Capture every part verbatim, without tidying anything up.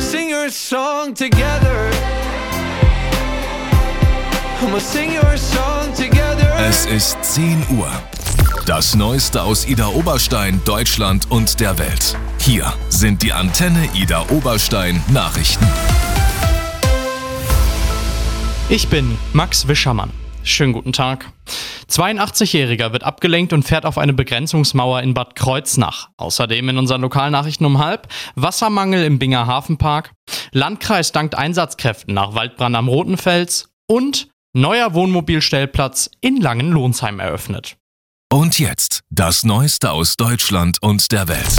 I'ma sing your song together. I'ma sing your song together. Es ist zehn Uhr. Das Neueste aus Ida Oberstein, Deutschland und der Welt. Hier sind die Antenne Ida Oberstein Nachrichten. Ich bin Max Wischermann. Schönen guten Tag. zweiundachtzigjähriger wird abgelenkt und fährt auf eine Begrenzungsmauer in Bad Kreuznach. Außerdem in unseren Lokalnachrichten um halb Wassermangel im Binger Hafenpark, Landkreis dankt Einsatzkräften nach Waldbrand am Rotenfels und neuer Wohnmobilstellplatz in Langenlohnsheim eröffnet. Und jetzt das Neueste aus Deutschland und der Welt.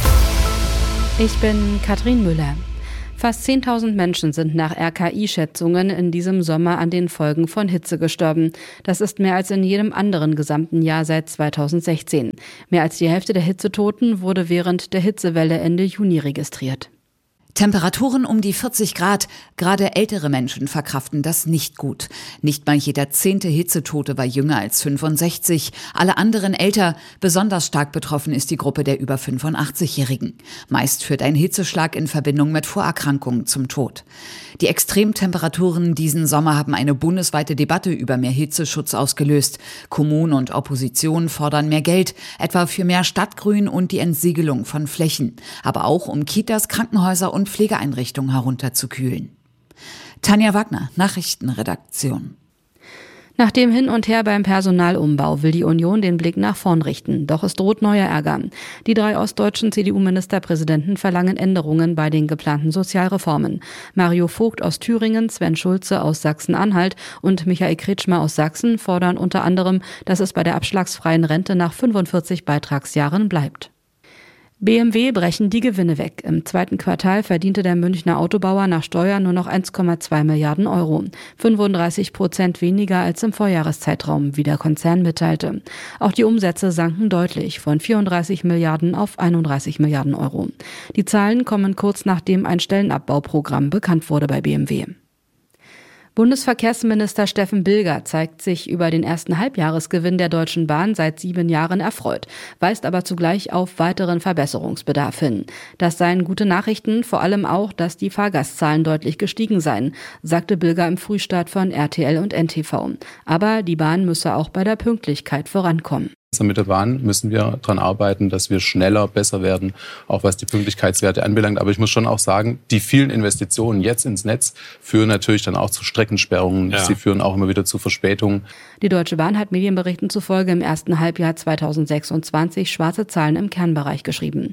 Ich bin Katrin Müller. Fast zehntausend Menschen sind nach R K I-Schätzungen in diesem Sommer an den Folgen von Hitze gestorben. Das ist mehr als in jedem anderen gesamten Jahr seit zweitausendsechzehn. Mehr als die Hälfte der Hitzetoten wurde während der Hitzewelle Ende Juni registriert. Temperaturen um die vierzig Grad. Gerade ältere Menschen verkraften das nicht gut. Nicht mal jeder zehnte Hitzetote war jünger als fünfundsechzig. Alle anderen älter. Besonders stark betroffen ist die Gruppe der über fünfundachtzigjährigen. Meist führt ein Hitzeschlag in Verbindung mit Vorerkrankungen zum Tod. Die Extremtemperaturen diesen Sommer haben eine bundesweite Debatte über mehr Hitzeschutz ausgelöst. Kommunen und Opposition fordern mehr Geld, etwa für mehr Stadtgrün und die Entsiegelung von Flächen. Aber auch um Kitas, Krankenhäuser und Pflegeeinrichtungen herunterzukühlen. Tanja Wagner, Nachrichtenredaktion. Nach dem Hin und Her beim Personalumbau will die Union den Blick nach vorn richten. Doch es droht neuer Ärger. Die drei ostdeutschen C D U-Ministerpräsidenten verlangen Änderungen bei den geplanten Sozialreformen. Mario Vogt aus Thüringen, Sven Schulze aus Sachsen-Anhalt und Michael Kretschmer aus Sachsen fordern unter anderem, dass es bei der abschlagsfreien Rente nach fünfundvierzig Beitragsjahren bleibt. B M W brechen die Gewinne weg. Im zweiten Quartal verdiente der Münchner Autobauer nach Steuern nur noch eins Komma zwei Milliarden Euro. fünfunddreißig Prozent weniger als im Vorjahreszeitraum, wie der Konzern mitteilte. Auch die Umsätze sanken deutlich, von vierunddreißig Milliarden auf einunddreißig Milliarden Euro. Die Zahlen kommen kurz nachdem ein Stellenabbauprogramm bekannt wurde bei B M W. Bundesverkehrsminister Steffen Bilger zeigt sich über den ersten Halbjahresgewinn der Deutschen Bahn seit sieben Jahren erfreut, weist aber zugleich auf weiteren Verbesserungsbedarf hin. Das seien gute Nachrichten, vor allem auch, dass die Fahrgastzahlen deutlich gestiegen seien, sagte Bilger im Frühstart von R T L und N T V. Aber die Bahn müsse auch bei der Pünktlichkeit vorankommen. Mit der Bahn müssen wir daran arbeiten, dass wir schneller, besser werden, auch was die Pünktlichkeitswerte anbelangt. Aber ich muss schon auch sagen, die vielen Investitionen jetzt ins Netz führen natürlich dann auch zu Streckensperrungen. Ja. Sie führen auch immer wieder zu Verspätungen. Die Deutsche Bahn hat Medienberichten zufolge im ersten Halbjahr zweitausendsechsundzwanzig schwarze Zahlen im Kernbereich geschrieben.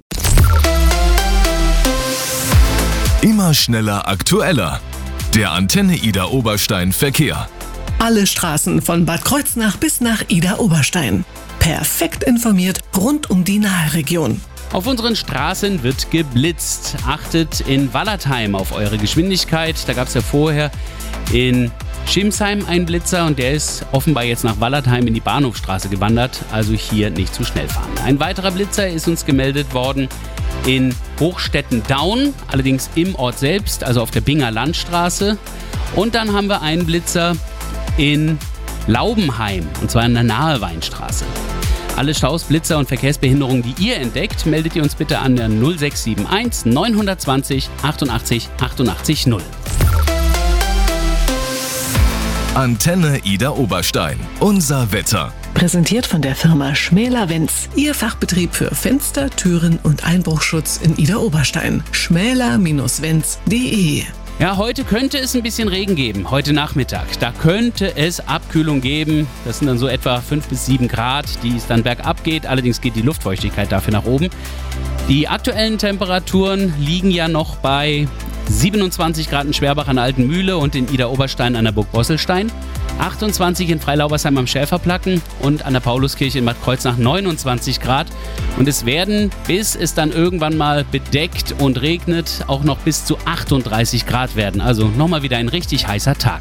Immer schneller, aktueller. Der Antenne Ida Oberstein Verkehr. Alle Straßen von Bad Kreuznach bis nach Ida Oberstein. Perfekt informiert rund um die Naheregion. Auf unseren Straßen wird geblitzt. Achtet in Wallertheim auf eure Geschwindigkeit. Da gab es ja vorher in Schimsheim einen Blitzer und der ist offenbar jetzt nach Wallertheim in die Bahnhofstraße gewandert. Also hier nicht zu schnell fahren. Ein weiterer Blitzer ist uns gemeldet worden in Hochstetten-Daun, allerdings im Ort selbst, also auf der Binger Landstraße. Und dann haben wir einen Blitzer in Laubenheim, und zwar in der Naheweinstraße. Alle Staus, Blitzer und Verkehrsbehinderungen, die ihr entdeckt, meldet ihr uns bitte an der null sechs sieben eins neun zwei null achtundachtzig achtundachtzig null. Antenne Ida Oberstein. Unser Wetter. Präsentiert von der Firma Schmäler-Wenz. Ihr Fachbetrieb für Fenster, Türen und Einbruchschutz in Ida Oberstein. schmäler Bindestrich wenz punkt de. Ja, heute könnte es ein bisschen Regen geben, heute Nachmittag. Da könnte es Abkühlung geben. Das sind dann so etwa fünf bis sieben Grad, die es dann bergab geht. Allerdings geht die Luftfeuchtigkeit dafür nach oben. Die aktuellen Temperaturen liegen ja noch bei siebenundzwanzig Grad in Schwerbach an der Alten Mühle und in Ida Oberstein an der Burg Bosselstein. achtundzwanzig in Freilaubersheim am Schäferplacken und an der Pauluskirche in Bad Kreuznach neunundzwanzig Grad. Und es werden, bis es dann irgendwann mal bedeckt und regnet, auch noch bis zu achtunddreißig Grad werden. Also nochmal wieder ein richtig heißer Tag.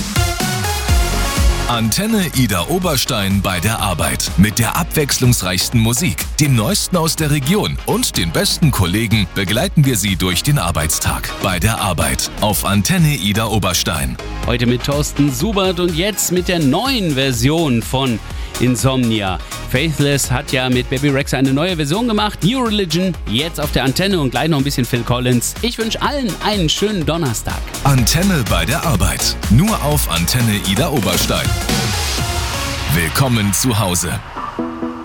Antenne Ida Oberstein bei der Arbeit. Mit der abwechslungsreichsten Musik, dem Neuesten aus der Region und den besten Kollegen begleiten wir Sie durch den Arbeitstag. Bei der Arbeit auf Antenne Ida Oberstein. Heute mit Thorsten Subert und jetzt mit der neuen Version von Insomnia. Faithless hat ja mit Baby Rexha eine neue Version gemacht. New Religion, jetzt auf der Antenne und gleich noch ein bisschen Phil Collins. Ich wünsche allen einen schönen Donnerstag. Antenne bei der Arbeit. Nur auf Antenne Ida Oberstein. Willkommen zu Hause.